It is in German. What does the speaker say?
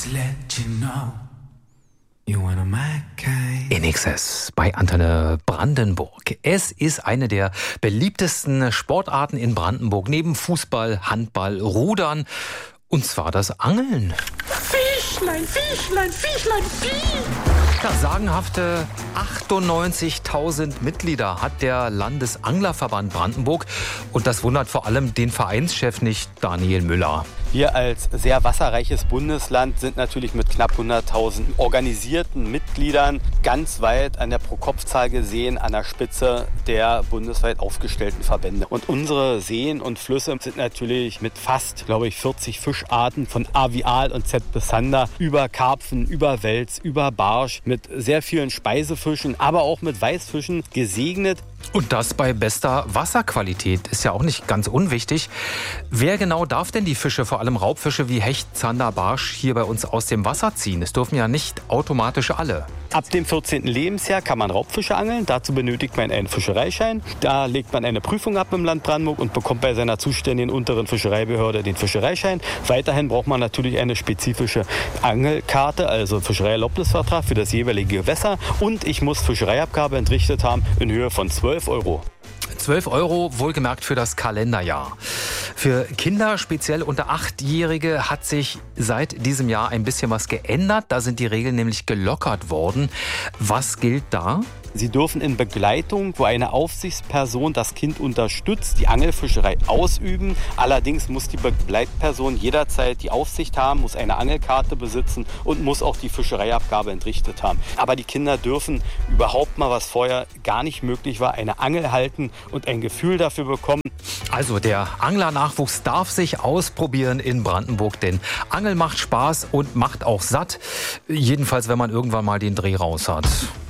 In Excess bei Antenne Brandenburg. Es ist eine der beliebtesten Sportarten in Brandenburg, neben Fußball, Handball, Rudern, und zwar das Angeln. Fischlein, Fischlein, Fischlein, Fisch! Ja, sagenhafte 98.000 Mitglieder hat der Landesanglerverband Brandenburg. Und das wundert vor allem den Vereinschef nicht, Daniel Müller. Wir als sehr wasserreiches Bundesland sind natürlich mit knapp 100.000 organisierten Mitgliedern ganz weit an der Pro-Kopf-Zahl gesehen an der Spitze der bundesweit aufgestellten Verbände. Und unsere Seen und Flüsse sind natürlich mit fast, 40 Fischarten von A wie Aal und Z bis Zander über Karpfen, über Wels, über Barsch mit sehr vielen Speisefischen, aber auch mit Weißfischen gesegnet. Und das bei bester Wasserqualität ist ja auch nicht ganz unwichtig. Wer genau darf denn die Fische, vor allem Raubfische wie Hecht, Zander, Barsch, hier bei uns aus dem Wasser ziehen? Es dürfen ja nicht automatisch alle. Ab dem 14. Lebensjahr kann man Raubfische angeln. Dazu benötigt man einen Fischereischein. Da legt man eine Prüfung ab im Land Brandenburg und bekommt bei seiner zuständigen unteren Fischereibehörde den Fischereischein. Weiterhin braucht man natürlich eine spezifische Angelkarte, also Fischereierlaubnisvertrag für das jeweilige Gewässer. Und ich muss Fischereiabgabe entrichtet haben in Höhe von 12 Euro. 12 Euro, wohlgemerkt für das Kalenderjahr. Für Kinder, speziell unter 8-Jährige, hat sich seit diesem Jahr ein bisschen was geändert. Da sind die Regeln nämlich gelockert worden. Was gilt da? Sie dürfen in Begleitung, wo eine Aufsichtsperson das Kind unterstützt, die Angelfischerei ausüben. Allerdings muss die Begleitperson jederzeit die Aufsicht haben, muss eine Angelkarte besitzen und muss auch die Fischereiabgabe entrichtet haben. Aber die Kinder dürfen überhaupt mal, was vorher gar nicht möglich war, eine Angel halten und ein Gefühl dafür bekommen. Also der Anglernachwuchs darf sich ausprobieren in Brandenburg, denn Angeln macht Spaß und macht auch satt. Jedenfalls, wenn man irgendwann mal den Dreh raus hat.